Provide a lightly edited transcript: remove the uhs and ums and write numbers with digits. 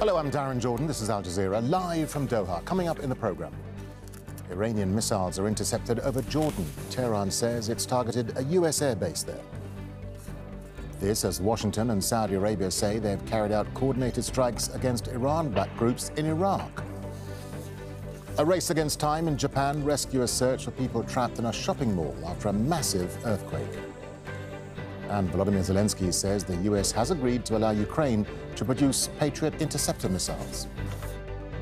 Hello, I'm Darren Jordan. This is Al Jazeera, live from Doha. Coming up in the programme. Iranian missiles are intercepted over Jordan. Tehran says it's targeted a US airbase there. This as Washington and Saudi Arabia say they've carried out coordinated strikes against Iran-backed groups in Iraq. A race against time in Japan. Rescuers search for people trapped in a shopping mall after a massive earthquake. And Volodymyr Zelensky says the US has agreed to allow Ukraine to produce Patriot interceptor missiles.